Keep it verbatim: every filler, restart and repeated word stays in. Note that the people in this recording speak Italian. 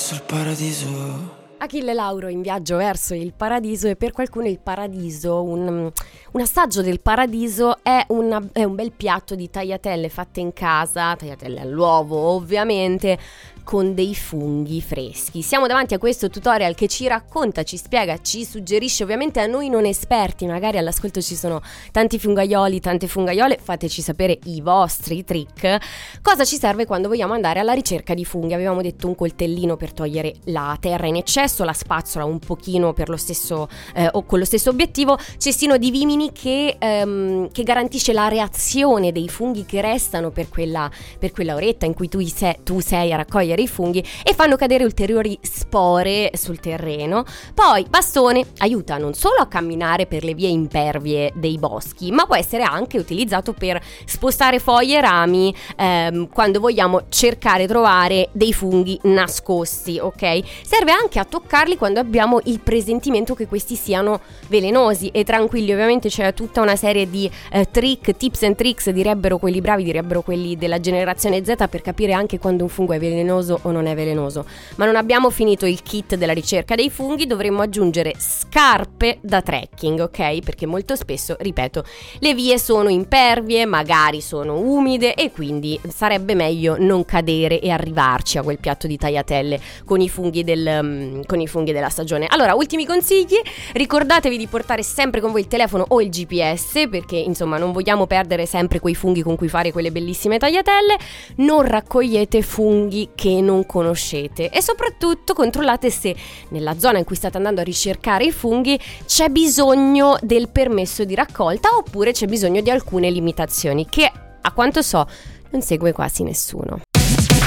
verso il paradiso. Achille Lauro in viaggio verso il paradiso, e per qualcuno il paradiso, un, un assaggio del paradiso è, una, è un bel piatto di tagliatelle fatte in casa, tagliatelle all'uovo ovviamente, con dei funghi freschi. Siamo davanti a questo tutorial che ci racconta, ci spiega, ci suggerisce, ovviamente a noi non esperti, magari all'ascolto ci sono tanti fungaioli, tante fungaiole, fateci sapere i vostri trick, cosa ci serve quando vogliamo andare alla ricerca di funghi. Avevamo detto un coltellino per togliere la terra in eccesso, la spazzola un pochino per lo stesso eh, o con lo stesso obiettivo, cestino di vimini che, ehm, che garantisce la reazione dei funghi che restano per quella, per quella oretta in cui tu sei, tu sei a raccogliere i funghi, e fanno cadere ulteriori spore sul terreno. Poi bastone aiuta non solo a camminare per le vie impervie dei boschi, ma può essere anche utilizzato per spostare foglie e rami ehm, quando vogliamo cercare di trovare dei funghi nascosti, ok? Serve anche a toccarli quando abbiamo il presentimento che questi siano velenosi, e tranquilli, ovviamente c'è tutta una serie di eh, trick, tips and tricks, direbbero quelli bravi, direbbero quelli della generazione Z, per capire anche quando un fungo è velenoso o non è velenoso. Ma non abbiamo finito il kit della ricerca dei funghi, dovremmo aggiungere scarpe da trekking, ok? Perché molto spesso, ripeto, le vie sono impervie, magari sono umide, e quindi sarebbe meglio non cadere e arrivarci a quel piatto di tagliatelle con i funghi del, um, con i funghi della stagione. Allora, ultimi consigli: ricordatevi di portare sempre con voi il telefono o il G P S, perché insomma non vogliamo perdere sempre quei funghi con cui fare quelle bellissime tagliatelle. Non raccogliete funghi che non conoscete, e soprattutto controllate se nella zona in cui state andando a ricercare i funghi c'è bisogno del permesso di raccolta, oppure c'è bisogno di alcune limitazioni che, a quanto so, non segue quasi nessuno.